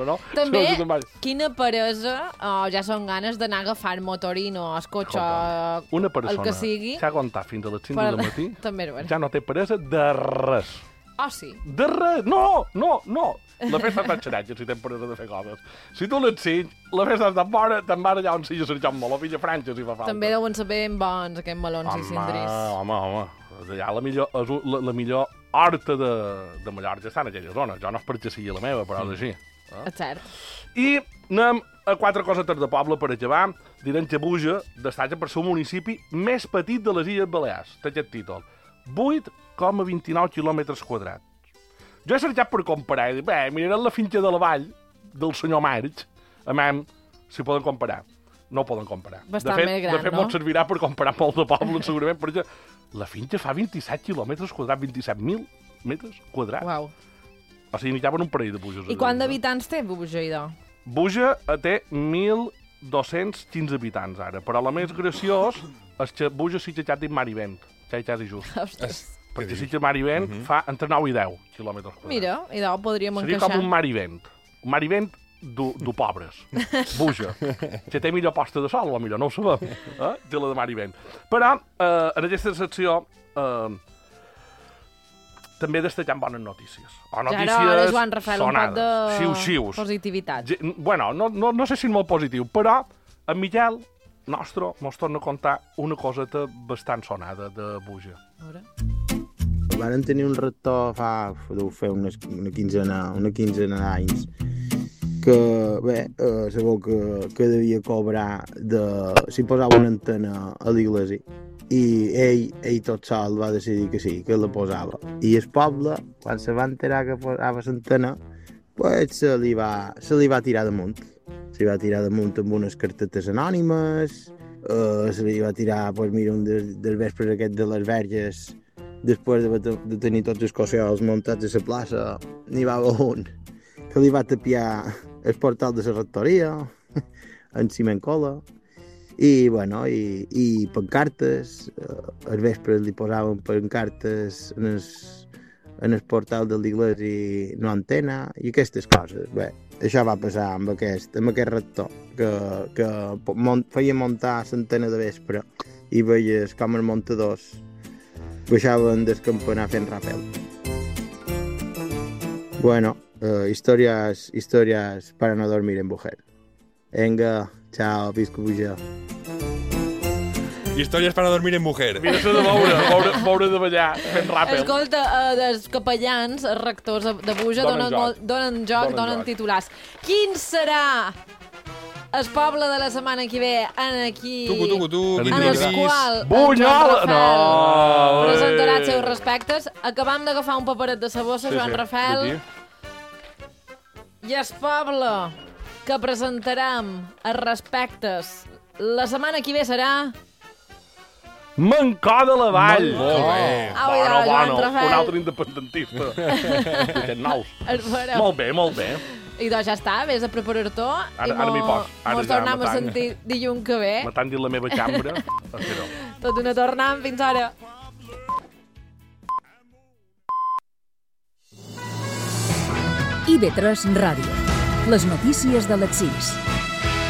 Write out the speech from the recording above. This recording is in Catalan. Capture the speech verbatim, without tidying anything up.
no? També, quina peresa, oh, ja són ganes d'anar a agafar motorino, el cotxe, una persona, el que sigui. s'ha aguantat fins a les cinc del matí, també ja no té peresa de res. Oh, sí? De res! No, no, no! La festa està xeratge, si tens peresa de fer coses. Si tu l'ensenys, la festa està fora, te'n vas allà on sigui Serjant Meló, Villa Franca, si fa falta. També deuen ser ben bons, aquests melons home, i cindris. Home, home, allà la millor, la, la millor horta de, de Mallorca està en aquella zona. Jo no és perquè sigui la meva, però és així. Eh? És cert. I anem a quatre cosetes de poble per acabar. Direm que Buja destaca per ser un municipi més petit de les Illes Balears. Té aquest títol. vuit coma vint-i-nou quilòmetres quadrats. Jo he cercat per comparar i dic, bé, mirarem la finca de la vall del senyor March, a mem, si poden comparar. No poden comparar. Bastant de fet, més gran, de fet, no? Mos servirà per comparar molt de pobles, segurament, perquè la finca fa vint-i-set quilòmetres quadrats, vint-i-set mil metres quadrats. Uau. O sigui, n'hi caben un parell de Buges. I quant d'habitants té Buja, idò? Buja té mil dos-cents quinze habitants, ara. Però el més graciós és que Buja sí que ja té mar i vent. Ja hi quasi just. Ostres. Perquè sí que mar i vent uh -huh. fa entre nou i deu quilòmetres quadrats. Mira, idò, podríem Seria encaixar. com un mar i vent. Un mar i vent du, du pobres. Buja. Que té millor posta de sol, o millor, no ho sabem. Eh? Té la de mar i vent. Però, eh, en aquesta secció, eh, també destaquem bones notícies. O notícies ja ara, Joan Rafael, sonades. un poc de Xiu-xius. positivitat. Ge bueno, no, no, no sé si és molt positiu, però en Miquel nostre mos torna a contar una coseta bastant sonada de Buja. A veure. Van tenir un rector fa, deu fer unes, una quinzena, una quinzena d'anys, que, bé, eh, sabeu que, que devia cobrar de, si posava una antena a l'església. I ell, ell tot sol va decidir que sí, que la posava. I el poble, quan se va enterar que posava l'antena, pues se li va, se li va tirar damunt. Se li va tirar damunt amb unes cartetes anònimes, eh, se li va tirar, pues mira, un dels, dels vespres aquest de les Verges, després de, de tenir tots els cosseols muntats a la plaça, n'hi va haver un que li va tapiar el portal de la rectoria, en ciment cola, i, bueno, i, i pancartes, eh, als vespres li posaven pancartes en el, en el portal de l'església i no antena, i aquestes coses. Bé, això va passar amb aquest, amb aquest rector, que, que mont, feia muntar l'antena de vespre i veies com els muntadors baixaven del campanar fent ràpel. Bueno, uh, historias, historias para no dormir en mujer. Venga, chao, visco Buja. Històries per a dormir en mujer. Mira, s'ha de moure, moure, moure de ballar, fent ràpel. Escolta, uh, els capellans, els rectors de Buja, donen, Donen joc. molt, donen joc, Donen donen joc. titulars. Quin serà el poble de la setmana que ve en aquí... Tucu, tucu, tu, En en el qual en Bunyol! Joan Rafael No! presentarà els seus respectes. Acabam d'agafar un paperet de sabossa, Sí, Joan sí, Rafael. d'aquí. I el poble que presentarem els respectes la setmana que ve serà... Mancó de la Vall! Molt bé. Au, Bueno, ja, Joan bueno, Rafael. un altre independentista. D'aquests nous. El farem. Molt bé, molt bé. I doncs ja està, vés a preparar-t'ho. Ara- i ara m'hi poso. Ara mos ja tornem a matant. sentir dilluns que ve. Me t'han dit la meva cambra. Espera. Tot una tornam. Fins ara. I ve tres Ràdio. Les notícies de les sis.